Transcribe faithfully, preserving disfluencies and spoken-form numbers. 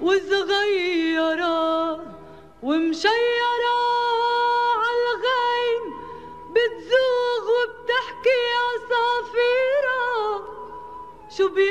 وصغيرة ومشيرة عالغيم بتزوغ وبتحكي عصافيرة شو بي